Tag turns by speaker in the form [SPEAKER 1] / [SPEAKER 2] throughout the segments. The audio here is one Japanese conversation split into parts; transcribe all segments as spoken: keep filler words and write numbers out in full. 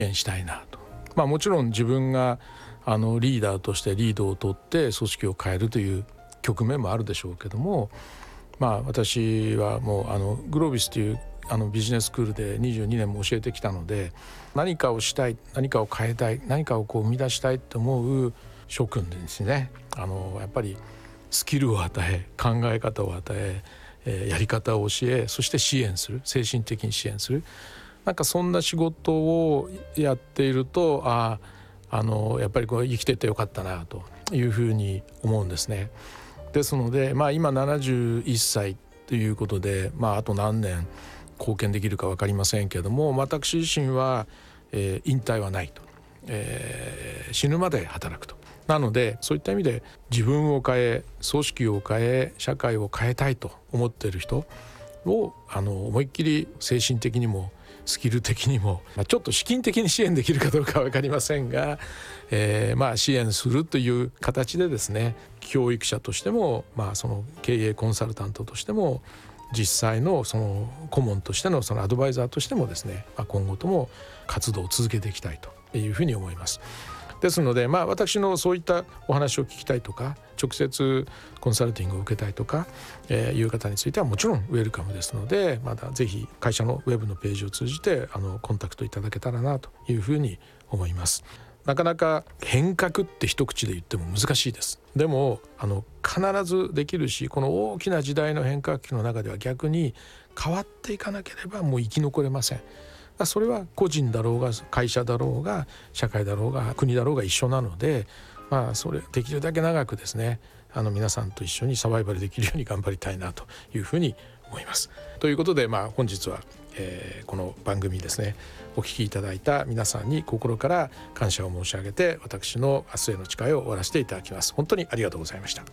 [SPEAKER 1] 援したいなと。まあもちろん自分があのリーダーとしてリードを取って組織を変えるという局面もあるでしょうけども、まあ私はもうあのグロービスというあのビジネススクールでにじゅうにねんも教えてきたので、何かをしたい、何かを変えたい、何かをこう生み出したいと思う諸君ですね、あのやっぱりスキルを与え、考え方を与え、えー、やり方を教え、そして支援する、精神的に支援する、なんかそんな仕事をやっていると、ああ、あのやっぱりこう生きててよかったなというふうに思うんですね。ですので、まあ、今ななじゅういっさいということで、まあ、あと何年貢献できるか分かりませんけれども、私自身は、えー、引退はないと、えー、死ぬまで働くと。なのでそういった意味で自分を変え、組織を変え、社会を変えたいと思っている人をあの思いっきり精神的にもスキル的にも、まあ、ちょっと資金的に支援できるかどうかは分かりませんが、えー、まあ支援するという形でですね、教育者としても、まあ、その経営コンサルタントとしても、実際のその顧問としてのそのアドバイザーとしてもですね、まあ、今後とも活動を続けていきたいというふうに思います。ですので、まあ、私のそういったお話を聞きたいとか、直接コンサルティングを受けたいとか、えー、いう方についてはもちろんウェルカムですので、またぜひ会社のウェブのページを通じてあのコンタクトいただけたらなというふうに思います。なかなか変革って一口で言っても難しいです。でもあの必ずできるし、この大きな時代の変革期の中では逆に変わっていかなければもう生き残れません。それは個人だろうが会社だろうが社会だろうが国だろうが一緒なので、まあそれできるだけ長くですね、あの皆さんと一緒にサバイバルできるように頑張りたいなというふうに思います。ということで、まあ本日は、えー、この番組ですね、お聞きいただいた皆さんに心から感謝を申し上げて、私の明日への誓いを終わらせていただきます。本当にありがとうございました。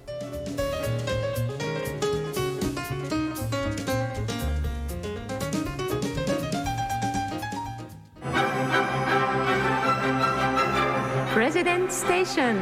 [SPEAKER 2] プレジデントステーション。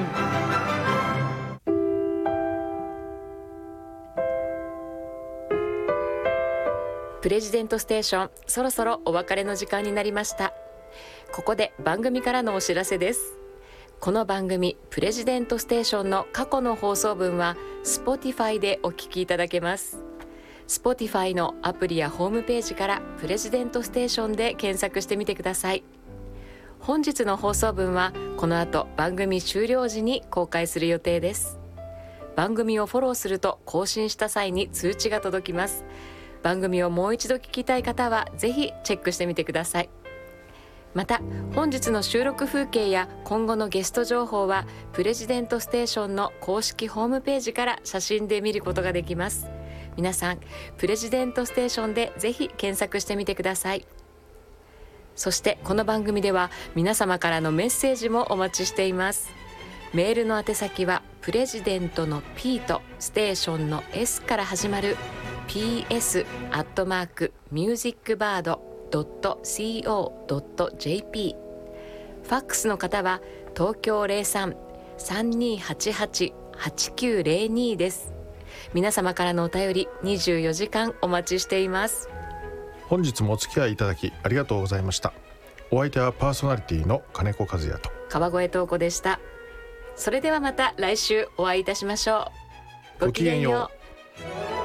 [SPEAKER 2] プレジデントステーション、そろそろお別れの時間になりました。ここで番組からのお知らせです。この番組プレジデントステーションの過去の放送分は Spotify でお聞きいただけます。 Spotify のアプリやホームページからプレジデントステーションで検索してみてください。本日の放送分はこの後番組終了時に公開する予定です。番組をフォローすると更新した際に通知が届きます。番組をもう一度聞きたい方はぜひチェックしてみてください。また本日の収録風景や今後のゲスト情報はプレジデントステーションの公式ホームページから写真で見ることができます。皆さんプレジデントステーションでぜひ検索してみてください。そしてこの番組では皆様からのメッセージもお待ちしています。メールの宛先はプレジデントの P とステーションの S から始まる ピーエス アットマーク ミュージックバード ドット コー ドット ジェーピー。 ファックスの方は東京 ゼロさん さんにーはちはち はちきゅうゼロに です。皆様からのお便りにじゅうよじかんお待ちしています。
[SPEAKER 3] 本日もお付き合いいただきありがとうございました。お相手はパーソナリティの金子和也と
[SPEAKER 2] 川越東子でした。それではまた来週お会いいたしましょう。ごきげんよう。